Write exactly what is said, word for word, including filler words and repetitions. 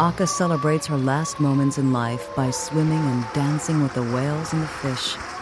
Akka celebrates her last moments in life by swimming and dancing with the whales and the fish.